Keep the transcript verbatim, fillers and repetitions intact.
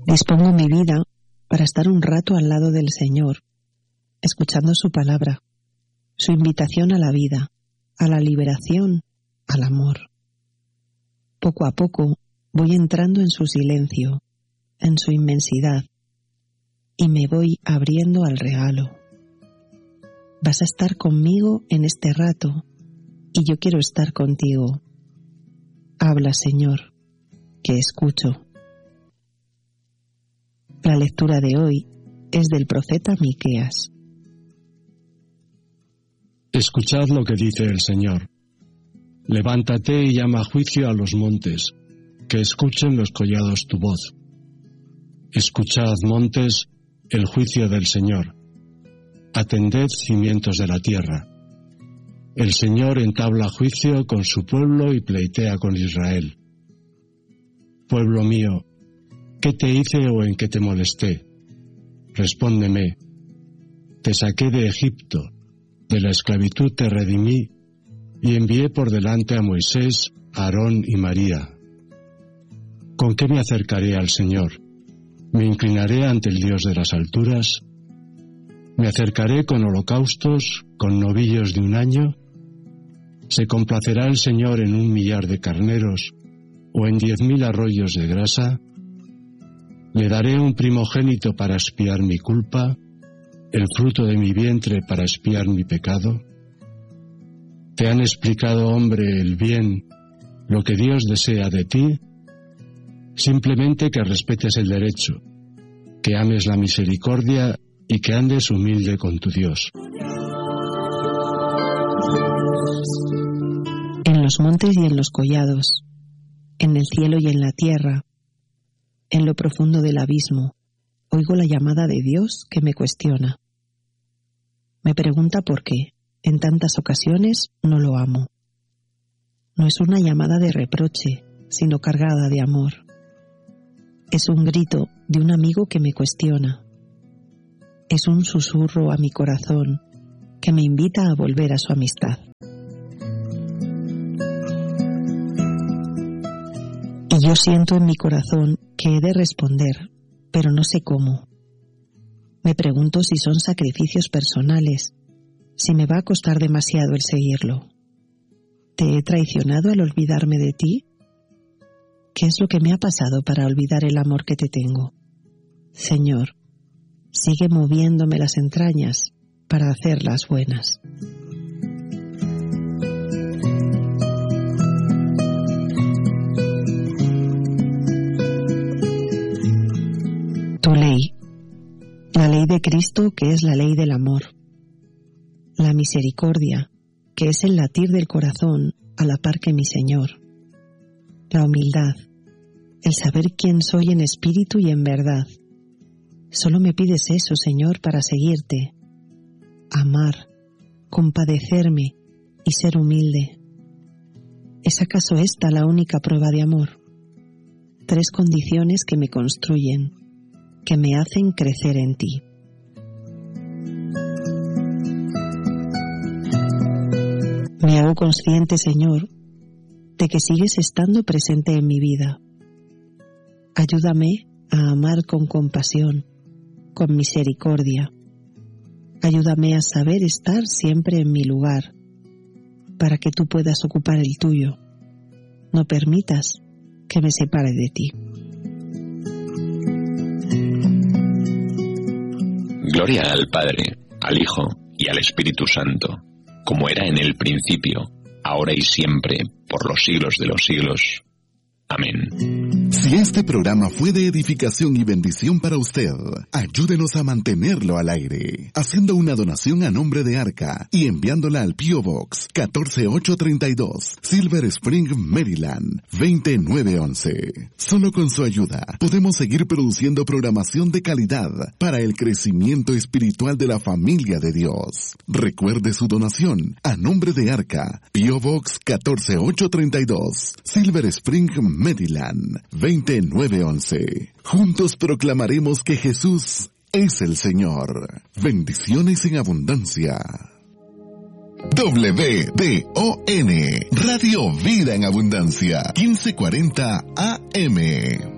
Dispongo mi vida para estar un rato al lado del Señor, escuchando su palabra, su invitación a la vida, a la liberación, al amor. Poco a poco voy entrando en su silencio, en su inmensidad, y me voy abriendo al regalo. Vas a estar conmigo en este rato, y yo quiero estar contigo. Habla, Señor, que escucho. La lectura de hoy es del profeta Miqueas. Escuchad lo que dice el Señor. Levántate y llama a juicio a los montes, que escuchen los collados tu voz. Escuchad, montes, el juicio del Señor. Atended, cimientos de la tierra. El Señor entabla juicio con su pueblo y pleitea con Israel. Pueblo mío, ¿qué te hice o en qué te molesté? Respóndeme. Te saqué de Egipto, de la esclavitud te redimí, y envié por delante a Moisés, a Aarón y María. ¿Con qué me acercaré al Señor? ¿Me inclinaré ante el Dios de las alturas? ¿Me acercaré con holocaustos, con novillos de un año? ¿Se complacerá el Señor en un millar de carneros o en diez mil arroyos de grasa? ¿Le daré un primogénito para expiar mi culpa, el fruto de mi vientre para expiar mi pecado? ¿Te han explicado, hombre, el bien, lo que Dios desea de ti? Simplemente que respetes el derecho, que ames la misericordia y que andes humilde con tu Dios. En los montes y en los collados, en el cielo y en la tierra, en lo profundo del abismo, oigo la llamada de Dios que me cuestiona. Me pregunta por qué, en tantas ocasiones, no lo amo. No es una llamada de reproche, sino cargada de amor. Es un grito de un amigo que me cuestiona. Es un susurro a mi corazón que me invita a volver a su amistad. Y yo siento en mi corazón que he de responder, pero no sé cómo. Me pregunto si son sacrificios personales, si me va a costar demasiado el seguirlo. ¿Te he traicionado al olvidarme de ti? ¿Qué es lo que me ha pasado para olvidar el amor que te tengo? Señor, sigue moviéndome las entrañas para hacerlas buenas. Tu ley, la ley de Cristo, que es la ley del amor. La misericordia, que es el latir del corazón a la par que mi Señor. La humildad, el saber quién soy en espíritu y en verdad. Solo me pides eso, Señor, para seguirte. Amar, compadecerme y ser humilde. ¿Es acaso esta la única prueba de amor? Tres condiciones que me construyen, que me hacen crecer en ti. Me hago consciente, Señor, de que sigues estando presente en mi vida. Ayúdame a amar con compasión, con misericordia. Ayúdame a saber estar siempre en mi lugar, para que tú puedas ocupar el tuyo. No permitas que me separe de ti. Gloria al Padre, al Hijo y al Espíritu Santo, como era en el principio, ahora y siempre, por los siglos de los siglos. Amén. Si este programa fue de edificación y bendición para usted, ayúdenos a mantenerlo al aire, haciendo una donación a nombre de Arca y enviándola al P O Box catorce mil ochocientos treinta y dos, Silver Spring, Maryland, veinte mil novecientos once. Solo con su ayuda podemos seguir produciendo programación de calidad para el crecimiento espiritual de la familia de Dios. Recuerde su donación a nombre de Arca, P O Box catorce mil ochocientos treinta y dos, Silver Spring, Maryland, veinte mil novecientos once. Juntos proclamaremos que Jesús es el Señor. Bendiciones en abundancia. W D O N, Radio Vida en Abundancia, quince cuarenta A M.